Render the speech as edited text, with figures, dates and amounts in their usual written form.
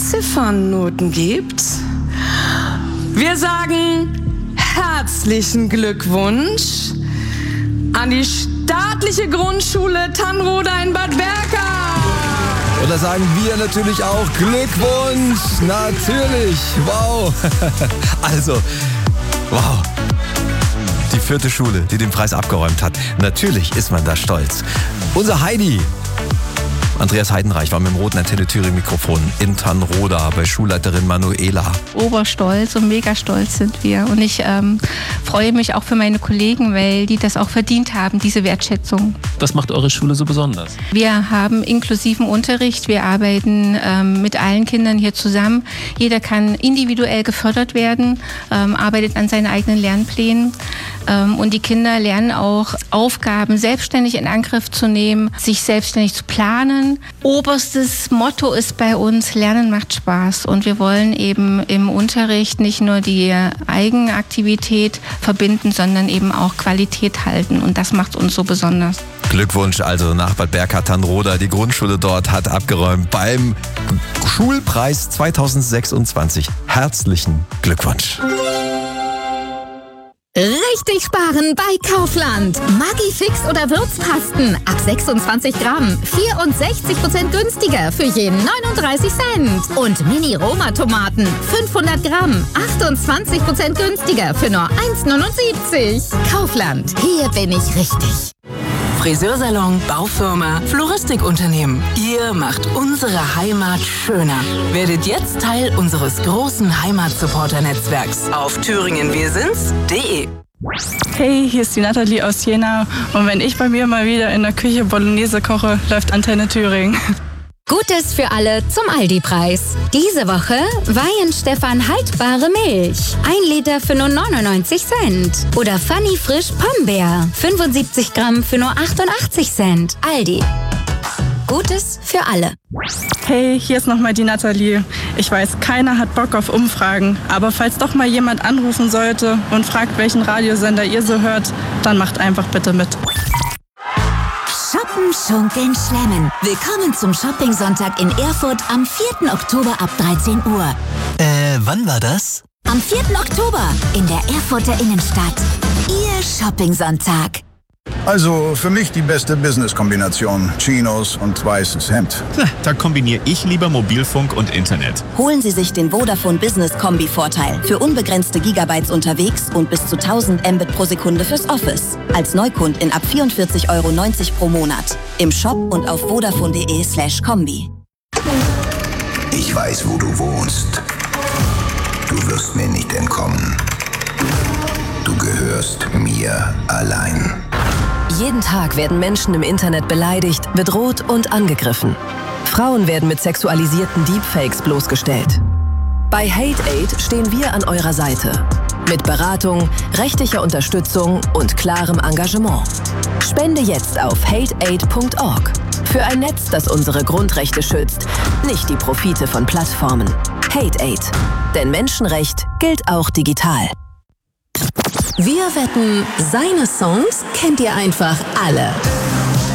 Ziffernoten gibt. Wir sagen herzlichen Glückwunsch an die staatliche Grundschule Tannroda in Bad Berka. Und da sagen wir natürlich auch Glückwunsch, natürlich, wow. Also, wow. Die 4. Schule, die den Preis abgeräumt hat. Natürlich ist man da stolz. Unser Heidi, Andreas Heidenreich, war mit dem roten Antenne Thüringen Mikrofon in Tannroda bei Schulleiterin Manuela. Oberstolz und mega stolz sind wir. Und ich freue mich auch für meine Kollegen, weil die das auch verdient haben, diese Wertschätzung. Was macht eure Schule so besonders? Wir haben inklusiven Unterricht. Wir arbeiten mit allen Kindern hier zusammen. Jeder kann individuell gefördert werden, arbeitet an seinen eigenen Lernplänen. Und die Kinder lernen auch Aufgaben selbstständig in Angriff zu nehmen, sich selbstständig zu planen. Oberstes Motto ist bei uns, Lernen macht Spaß. Und wir wollen eben im Unterricht nicht nur die Eigenaktivität verbinden, sondern eben auch Qualität halten. Und das macht uns so besonders. Glückwunsch also nach Bad Berka Tannroda. Die Grundschule dort hat abgeräumt beim Schulpreis 2026. Herzlichen Glückwunsch. Richtig sparen bei Kaufland. Maggi-Fix oder Würzpasten ab 26 Gramm. 64% günstiger für jeden 39 Cent. Und Mini-Roma-Tomaten 500 Gramm. 28% günstiger für nur 1,79. Kaufland, hier bin ich richtig. Friseursalon, Baufirma, Floristikunternehmen. Ihr macht unsere Heimat schöner. Werdet jetzt Teil unseres großen Heimatsupporter-Netzwerks auf thüringenwirsinds.de. Hey, hier ist die Nathalie aus Jena. Und wenn ich bei mir mal wieder in der Küche Bolognese koche, läuft Antenne Thüringen. Gutes für alle zum Aldi-Preis. Diese Woche Weihenstephan haltbare Milch. 1 Liter für nur 99 Cent. Oder Funny Frisch Pombeer. 75 Gramm für nur 88 Cent. Aldi. Gutes für alle. Hey, hier ist nochmal die Nathalie. Ich weiß, keiner hat Bock auf Umfragen. Aber falls doch mal jemand anrufen sollte und fragt, welchen Radiosender ihr so hört, dann macht einfach bitte mit. Shoppen, schunkeln, schlemmen. Willkommen zum Shopping-Sonntag in Erfurt am 4. Oktober ab 13 Uhr. Wann war das? Am 4. Oktober in der Erfurter Innenstadt. Ihr Shopping-Sonntag. Also für mich die beste Business-Kombination. Chinos und weißes Hemd. Da kombiniere ich lieber Mobilfunk und Internet. Holen Sie sich den Vodafone Business Kombi-Vorteil für unbegrenzte Gigabytes unterwegs und bis zu 1000 Mbit pro Sekunde fürs Office. Als Neukundin ab 44,90 € pro Monat. Im Shop und auf vodafone.de/kombi. Ich weiß, wo du wohnst. Du wirst mir nicht entkommen. Du gehörst mir allein. Jeden Tag werden Menschen im Internet beleidigt, bedroht und angegriffen. Frauen werden mit sexualisierten Deepfakes bloßgestellt. Bei HateAid stehen wir an eurer Seite. Mit Beratung, rechtlicher Unterstützung und klarem Engagement. Spende jetzt auf hateaid.org. Für ein Netz, das unsere Grundrechte schützt, nicht die Profite von Plattformen. HateAid. Denn Menschenrecht gilt auch digital. Wir wetten, seine Songs kennt ihr einfach alle.